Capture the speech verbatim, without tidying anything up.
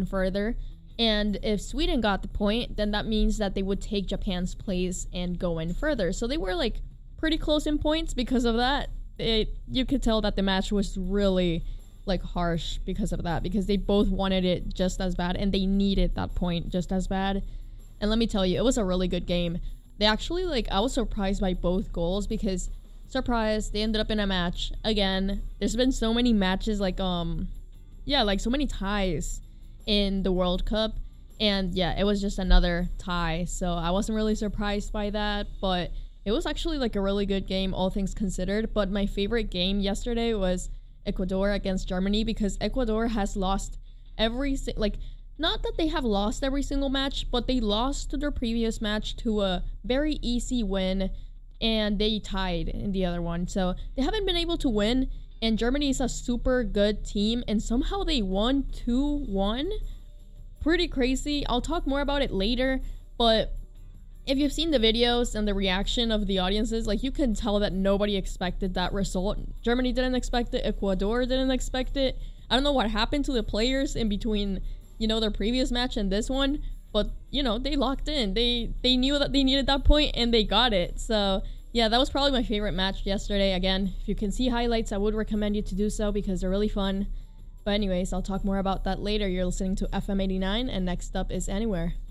gone further. And if Sweden got the point, then that means that they would take Japan's place and go in further. So they were like pretty close in points because of that. It, you could tell that the match was really like harsh because of that, because they both wanted it just as bad and they needed that point just as bad. And let me tell you, it was a really good game. They actually, like, I was surprised by both goals because, surprise, they ended up in a match. Again, there's been so many matches, like, um, yeah, like so many ties in the World Cup. And yeah, it was just another tie. So I wasn't really surprised by that, but it was actually like a really good game, all things considered. But my favorite game yesterday was Ecuador against Germany, because Ecuador has lost every, si- like, not that they have lost every single match, but they lost to their previous match to a very easy win, and they tied in the other one. So they haven't been able to win, and Germany is a super good team, and somehow they won two one. Pretty crazy. I'll talk more about it later, but if you've seen the videos and the reaction of the audiences, like, you can tell that nobody expected that result. Germany didn't expect it. Ecuador didn't expect it. I don't know what happened to the players in between, you know, their previous match and this one, but, you know, they locked in. They they knew that they needed that point and they got it. So yeah, that was probably my favorite match yesterday. Again, if you can see highlights, I would recommend you to do so because they're really fun. But anyways, I'll talk more about that later. You're listening to F M eighty-nine, and next up is Anywhere.